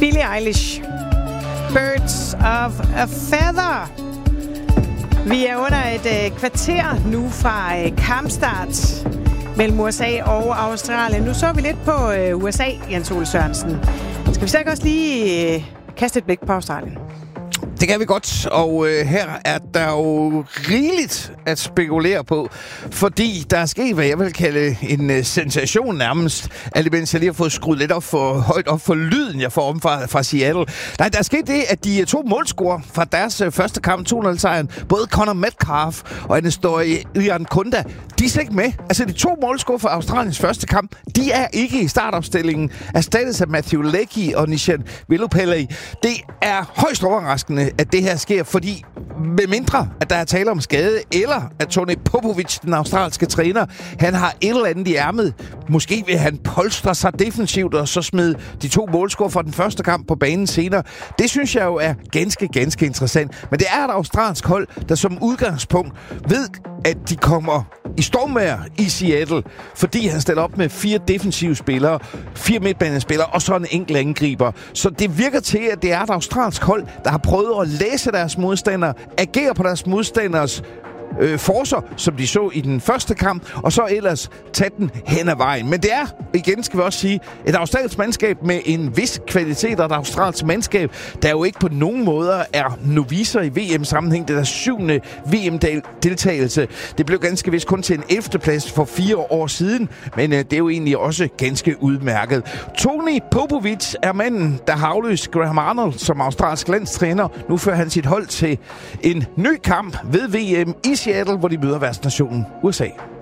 Billie Eilish. Birds of a Feather. Vi er under et kvarter nu fra kampstart mellem USA og Australien. Nu så vi lidt på USA, Jens Ole Sørensen. Skal vi så ikke også lige kaste et blik på Australien? Det kan vi godt, og her er der jo rigeligt at spekulere på, fordi der er sket, hvad jeg vil kalde en sensation nærmest, alt imens jeg lige har fået skruet lidt højt op for lyden, jeg får om fra Seattle. Nej, der er sket det, at de 2 målscorer fra deres første kamp, 2-0-sejren, både Connor Metcalf og Anastasia Irankunda, de er slet ikke med. Altså, de 2 målscorer fra Australiens første kamp, de er ikke i startopstillingen, erstattes af Matthew Leckie og Nishan Vilupelli. Det er højst overraskende, at det her sker, fordi med mindre, at der er tale om skade, eller at Tony Popovic, den australske træner, han har et eller andet i ærmet. Måske vil han polstre sig defensivt, og så smide de 2 målscorer fra den første kamp på banen senere. Det synes jeg jo er ganske interessant. Men det er et australsk hold, der som udgangspunkt ved, at de kommer i stormvejr i Seattle, fordi han stiller op med 4 defensive spillere, 4 midtbanespillere og så en enkelt angriber. Så det virker til, at det er et australsk hold, der har prøvet at læse deres modstandere, agere på deres modstanders forser, som de så i den første kamp, og så ellers tage den hen ad vejen. Men det er, igen skal vi også sige, et australsk mandskab med en vis kvalitet, og et australsk mandskab, der jo ikke på nogen måder er novicer i VM-sammenhæng. Det er der 7. VM-deltagelse. Det blev ganske vist kun til en 11. plads for 4 år siden, men det er jo egentlig også ganske udmærket. Tony Popovic er manden, der har afløst Graham Arnold som australsk landstræner. Nu fører han sit hold til en ny kamp ved VM i Seattle, hvor de møder værtsnationen USA.